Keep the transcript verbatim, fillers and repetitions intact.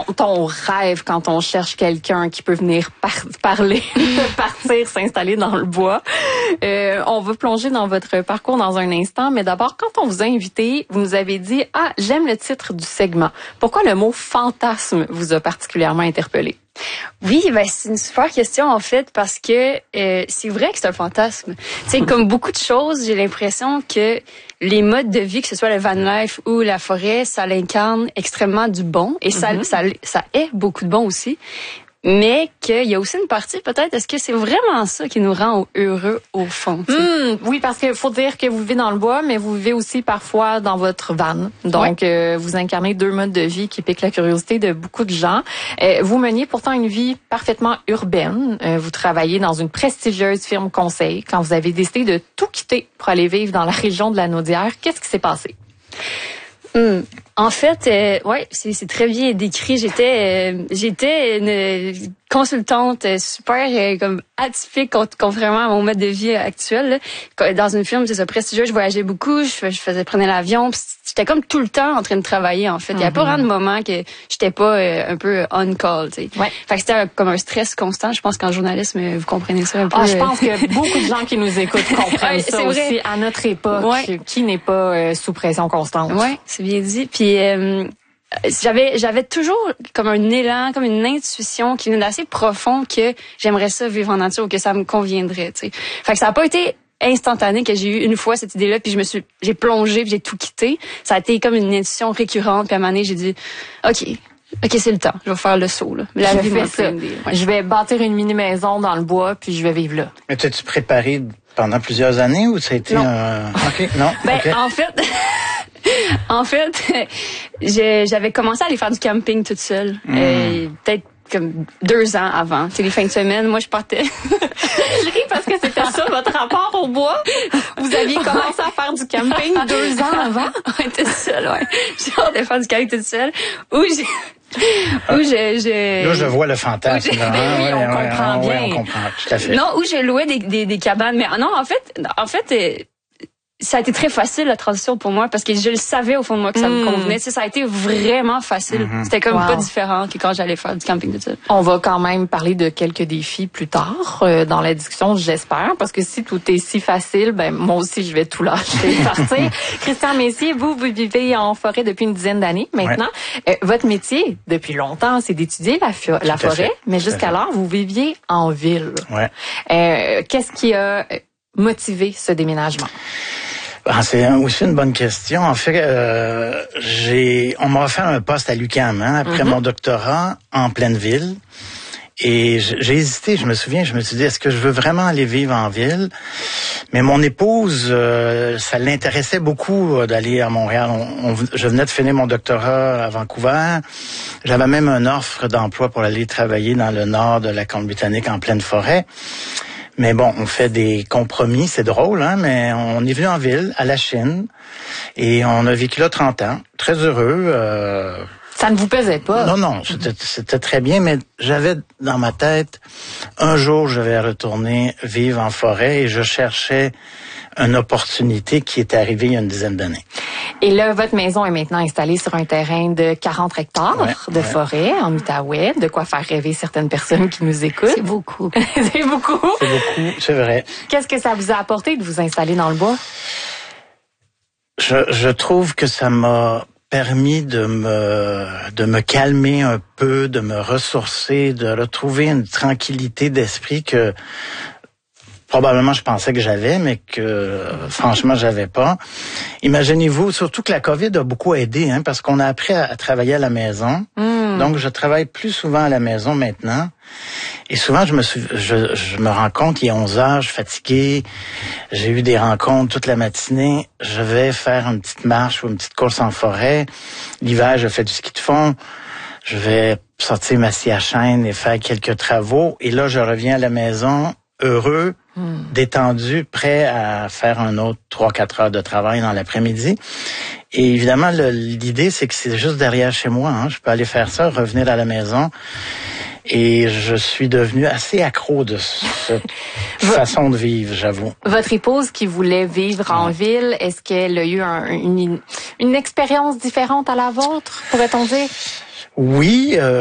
ton rêve quand on cherche quelqu'un qui peut venir par- parler, partir, s'installer dans le bois? Euh, on va plonger dans votre parcours dans un instant, mais d'abord, quand on vous a invité, vous nous avez dit « Ah, j'aime le titre du segment ». Pourquoi le mot « fantasme » vous a particulièrement interpellé? Oui, ben c'est une super question en fait parce que euh, c'est vrai que c'est un fantasme. Tu sais, comme beaucoup de choses, j'ai l'impression que les modes de vie, que ce soit le van life ou la forêt, ça l'incarne extrêmement du bon et ça, mm-hmm. ça, ça est beaucoup de bon aussi. Mais qu'il y a aussi une partie, peut-être, est-ce que c'est vraiment ça qui nous rend heureux au fond? Mmh, oui, parce qu'il faut dire que vous vivez dans le bois, mais vous vivez aussi parfois dans votre van. Donc, ouais. euh, vous incarnez deux modes de vie qui piquent la curiosité de beaucoup de gens. Euh, vous meniez pourtant une vie parfaitement urbaine. Euh, vous travaillez dans une prestigieuse firme conseil. Quand vous avez décidé de tout quitter pour aller vivre dans la région de la Naudière, qu'est-ce qui s'est passé? Mmh. En fait, euh, ouais, c'est, c'est très bien décrit. J'étais, euh, j'étais une consultante super euh, comme atypique contrairement à mon mode de vie actuel. Là. Dans une firme, c'est ça, prestigieux. Je voyageais beaucoup, je, je faisais prenais l'avion. J'étais comme tout le temps en train de travailler. En fait, il mm-hmm. y a pas vraiment de moment que j'étais pas euh, un peu on call. Tu sais. Ouais. Fait que c'était un, comme un stress constant. Je pense qu'en journalisme, vous comprenez ça un peu. Ah, je pense que beaucoup de gens qui nous écoutent comprennent ouais, ça c'est aussi vrai. À notre époque, ouais. qui n'est pas euh, sous pression constante. Ouais, c'est bien dit. Puis euh, j'avais j'avais toujours comme un élan, comme une intuition qui venait d'assez profond que j'aimerais ça vivre en nature ou que ça me conviendrait, tu sais. Fait que ça a pas été instantané que j'ai eu une fois cette idée-là puis je me suis j'ai plongé puis j'ai tout quitté. Ça a été comme une intuition récurrente puis à un moment donné, j'ai dit OK, OK, c'est le temps. Je vais faire le saut là. La je vais ça. Ouais. Je vais bâtir une mini maison dans le bois puis je vais vivre là. Mais t'as-tu préparé pendant plusieurs années ou ça a été non. un OK, non. Ben okay. en fait En fait, j'ai, j'avais commencé à aller faire du camping toute seule. Mmh. Euh, peut-être comme deux ans avant. C'est les fins de semaine, moi je partais. Je ris parce que c'était ça votre rapport au bois. Vous aviez commencé à faire du camping deux ans avant. Ouais, toute seule, ouais. J'ai hâte de faire du camping toute seule. Ou j'ai Où je, je... Là, je vois le fantasme. Oui, là, oui, ouais, on ouais, comprend ouais, bien. Ouais, on comprend, tout à fait. Non, où je louais des, des, des cabanes. Mais non, en fait, en fait, euh, ça a été très facile, la transition pour moi, parce que je le savais au fond de moi que ça mmh. me convenait. Tu sais, ça a été vraiment facile. Mmh. C'était comme wow. pas différent que quand j'allais faire du camping de ça. On va quand même parler de quelques défis plus tard euh, dans la discussion, j'espère, parce que si tout est si facile, ben moi aussi, je vais tout lâcher et partir. Christian Messier, vous, vous vivez en forêt depuis une dizaine d'années maintenant. Ouais. Euh, votre métier, depuis longtemps, c'est d'étudier la, fo- la forêt, fait. mais jusqu'alors, vous viviez en ville. Ouais. Euh, qu'est-ce qui a motivé ce déménagement? Ben, c'est aussi une bonne question. En fait, euh, j'ai, on m'a offert un poste à l'U Q A M hein, après mm-hmm. mon doctorat en pleine ville. Et j'ai hésité, je me souviens, je me suis dit, est-ce que je veux vraiment aller vivre en ville? Mais mon épouse, euh, ça l'intéressait beaucoup d'aller à Montréal. On, on, je venais de finir mon doctorat à Vancouver. J'avais même une offre d'emploi pour aller travailler dans le nord de la Colombie-Britannique en pleine forêt. Mais bon, on fait des compromis, c'est drôle, hein, mais on est venu en ville, à la Chine, et on a vécu là trente ans, très heureux. Euh... Ça ne vous pesait pas? Non, non, c'était, c'était très bien, mais j'avais dans ma tête, un jour, je vais retourner vivre en forêt, et je cherchais une opportunité qui est arrivée il y a une dizaine d'années. Et là, votre maison est maintenant installée sur un terrain de quarante hectares ouais, de ouais. forêt en Outaouais, de quoi faire rêver certaines personnes qui nous écoutent. C'est beaucoup. C'est beaucoup. C'est beaucoup, c'est vrai. Qu'est-ce que ça vous a apporté de vous installer dans le bois? Je, je trouve que ça m'a permis de me de me calmer un peu, de me ressourcer, de retrouver une tranquillité d'esprit que probablement je pensais que j'avais, mais que franchement j'avais pas. Imaginez-vous, surtout que la COVID a beaucoup aidé, hein, parce qu'on a appris à, à travailler à la maison. Mm. Donc je travaille plus souvent à la maison maintenant. Et souvent je me suis, je, je me rends compte, il est onze heures, je suis fatigué, j'ai eu des rencontres toute la matinée. Je vais faire une petite marche ou une petite course en forêt. L'hiver, je fais du ski de fond. Je vais sortir ma scie à chaîne et faire quelques travaux. Et là, je reviens à la maison heureux, hmm. détendu, prêt à faire un autre trois quatre heures de travail dans l'après-midi. Et évidemment, le, l'idée, c'est que c'est juste derrière chez moi. Hein. Je peux aller faire ça, revenir à la maison. Et je suis devenu assez accro de cette façon de vivre, j'avoue. Votre épouse qui voulait vivre en ouais. ville, est-ce qu'elle a eu un, une, une expérience différente à la vôtre, pourrait-on dire? Oui, euh,